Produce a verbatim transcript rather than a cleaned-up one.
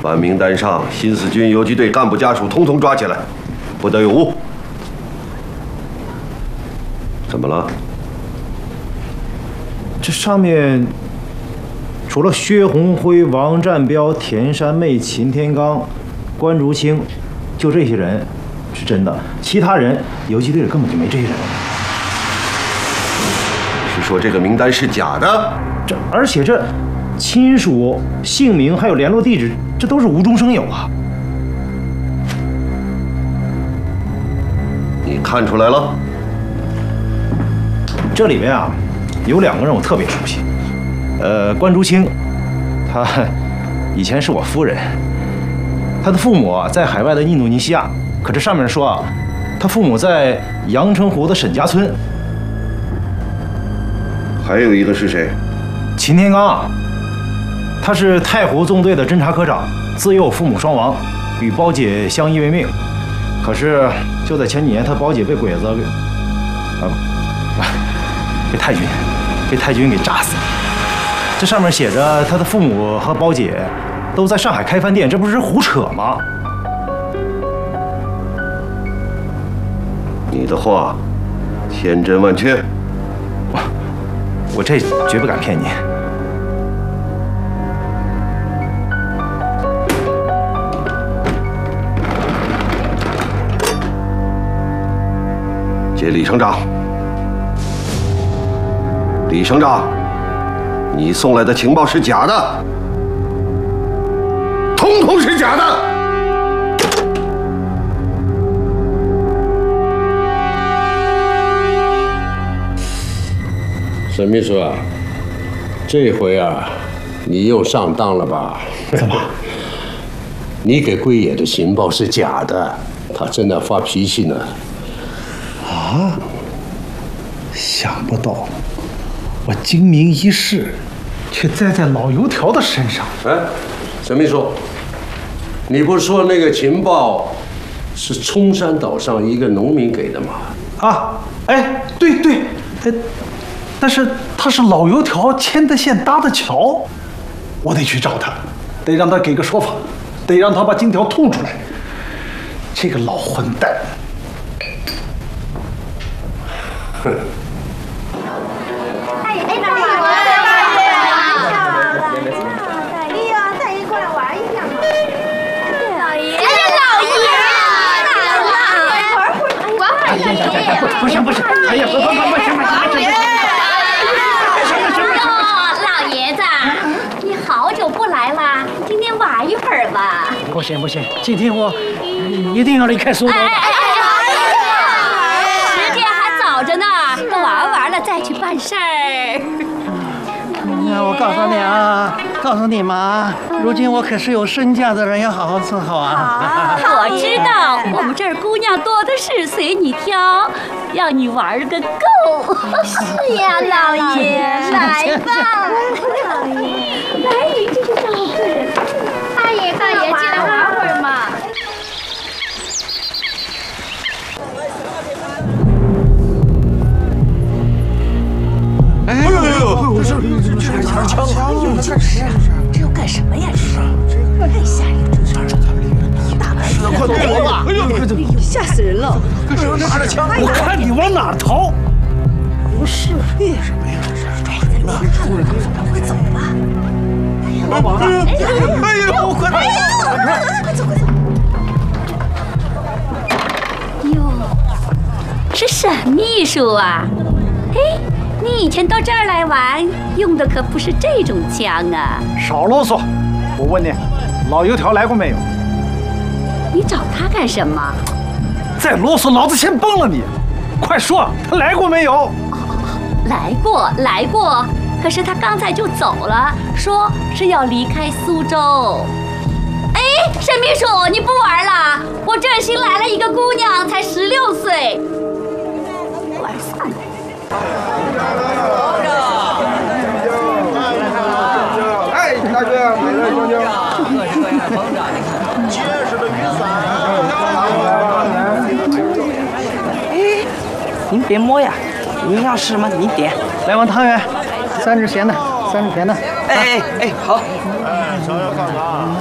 把名单上新四军游击队干部家属统统抓起来，不得有误。怎么了？ 这上面除了薛红辉、王占彪、田山妹、秦天刚、关竹清，就这些人是真的，其他人游击队里根本就没这些人。 是说这个名单是假的？ 这而且这亲属姓名还有联络地址，这都是无中生有啊！ 你看出来了？ 这里面啊，有两个人我特别熟悉。呃，关竹清，他以前是我夫人，他的父母啊在海外的印度尼西亚，可这上面说啊，他父母在阳澄湖的沈家村。 还有一个是谁？ 秦天刚啊，他是太湖纵队的侦察科长，自幼父母双亡，与胞姐相依为命。可是就在前几年，他胞姐被鬼子给啊啊被太军被太军给炸死了。这上面写着他的父母和胞姐都在上海开饭店，这不是胡扯吗？ 你的话千真万确。 我我这绝不敢骗你。 接李省长。李省长，你送来的情报是假的，统统是假的。 沈秘书啊，这回啊，你又上当了吧？ 怎么？ 你给龟野的情报是假的，他正在发脾气呢。 啊！想不到，我精明一世，却栽在老油条的身上。 哎，沈秘书，你不是说那个情报是冲山岛上一个农民给的吗？ 啊，哎，对对，哎，但是他是老油条牵的线搭的桥，我得去找他，得让他给个说法，得让他把金条吐出来。这个老混蛋！哼。 哎哎，大爷，大爷，哎呀，大爷过来玩一下嘛。老爷，哎呀，老爷，老爷，玩会儿爷爷。 不行不行，哎呀，不不不不行不行不行。 老爷子，你好久不来了，今天玩一会儿吧。 不行不行，今天我一定要离开苏州。 哎哎哎，时间还早着呢，等玩完了再去办事儿。 那我告诉你啊，告诉你们啊，如今我可是有身价的人，要好好伺候啊。 我知道，我们这儿姑娘多的是，随你挑，让你玩个够。是呀，老爷，来吧。老爷，来，你这个大客人。大爷，大爷，进来玩会儿嘛。 哎呦呦呦！这是这是枪枪啊！哎呦，这是这要干什么呀？这是太吓人了！一大把人，快躲吧！哎呦， 吓死人了！ 干什么拿着枪？ 我看你往哪儿逃！ 不是，什么呀？这是找人呢！快走吧！哎呀，老王啊！哎呦，快点！快走快走！ 哟，是沈秘书啊！嘿。你以前到这儿来玩，用的可不是这种枪啊！ 少啰嗦！我问你，老油条来过没有？ 你找他干什么？ 再啰嗦，老子先崩了你！快说，他来过没有？ 哦，来过，来过。可是他刚才就走了，说是要离开苏州。哎，沈秘书，你不玩了？我这儿新来了一个姑娘，才十六岁。玩算了。 哎，大哥，买点香蕉。 各式各样风筝，你看，结实的雨伞。哎，您别摸呀，您要吃吗？您点。 来碗汤圆，三只咸的，三只甜的。 哎哎哎，好。 哎，想要干啥？